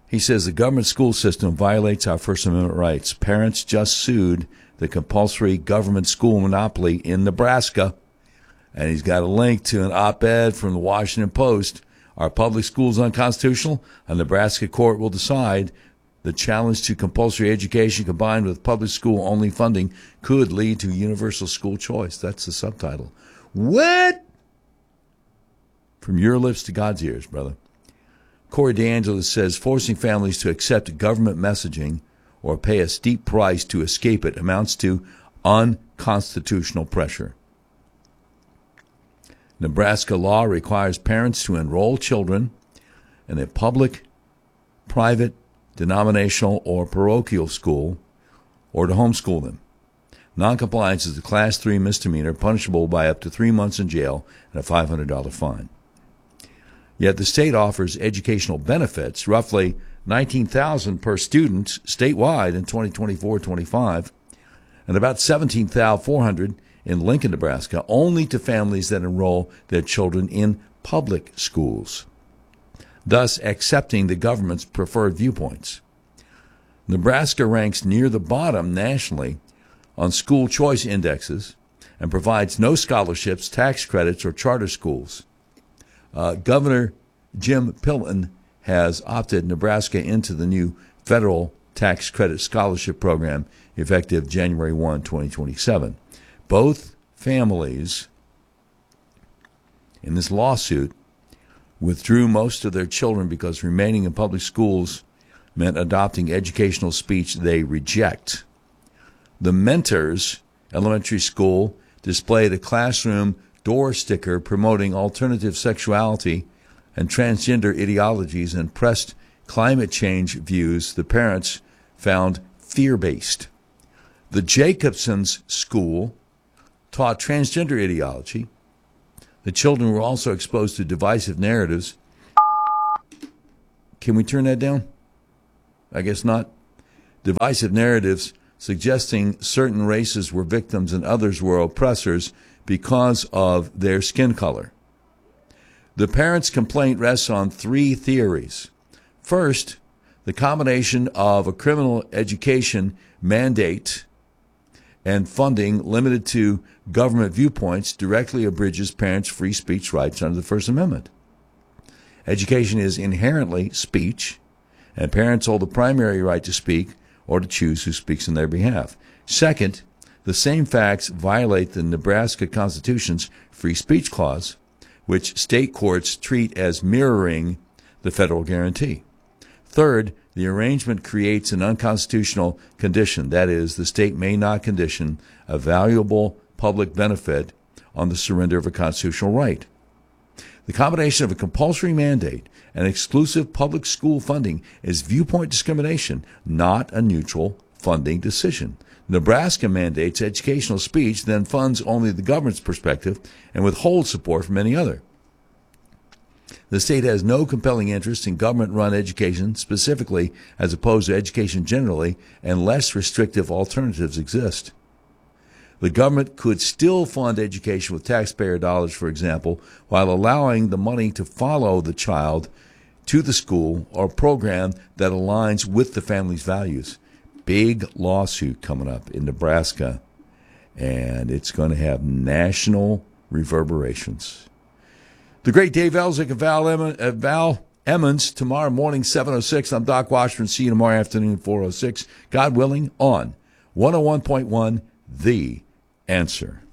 He says the government school system violates our First Amendment rights. Parents just sued the compulsory government school monopoly in Nebraska. And he's got a link to an op-ed from the Washington Post. Are public schools unconstitutional? A Nebraska court will decide. The challenge to compulsory education combined with public school-only funding could lead to universal school choice. That's the subtitle. What? From your lips to God's ears, brother. Corey DeAngelis says forcing families to accept government messaging or pay a steep price to escape it amounts to unconstitutional pressure. Nebraska law requires parents to enroll children in a public, private, denominational, or parochial school, or to homeschool them. Noncompliance is a Class 3 misdemeanor punishable by up to 3 months in jail and a $500 fine. Yet the state offers educational benefits, roughly $19,000 per student statewide in 2024-25, and about $17,400 in Lincoln, Nebraska, only to families that enroll their children in public schools, thus accepting the government's preferred viewpoints. Nebraska ranks near the bottom nationally on school choice indexes and provides no scholarships, tax credits, or charter schools. Governor Jim Pillen has opted Nebraska into the new federal tax credit scholarship program effective January 1, 2027. Both families in this lawsuit withdrew most of their children because remaining in public schools meant adopting educational speech they reject. The Mentors Elementary School displayed a classroom door sticker promoting alternative sexuality and transgender ideologies and pressed climate change views the parents found fear-based. The Jacobson's School taught transgender ideology. The children were also exposed to divisive narratives. Can we turn that down? I guess not. Divisive narratives suggesting certain races were victims and others were oppressors because of their skin color. The parents' complaint rests on 3 theories. First, the combination of a criminal education mandate and funding limited to government viewpoints directly abridges parents' free speech rights under the First Amendment. Education is inherently speech, and parents hold the primary right to speak or to choose who speaks in their behalf. Second, the same facts violate the Nebraska Constitution's free speech clause, which state courts treat as mirroring the federal guarantee. Third, the arrangement creates an unconstitutional condition. That is, the state may not condition a valuable public benefit on the surrender of a constitutional right. The combination of a compulsory mandate and exclusive public school funding is viewpoint discrimination, not a neutral funding decision. Nebraska mandates educational speech, then funds only the government's perspective and withholds support from any other. The state has no compelling interest in government-run education specifically as opposed to education generally, and less restrictive alternatives exist. The government could still fund education with taxpayer dollars, for example, while allowing the money to follow the child to the school or program that aligns with the family's values. Big lawsuit coming up in Nebraska, and it's going to have national reverberations. The great Dave Elzik and Val Emmons tomorrow morning, 7:06. I'm Doc Washburn. See you tomorrow afternoon, 4:06. God willing, on 101.1 The Answer.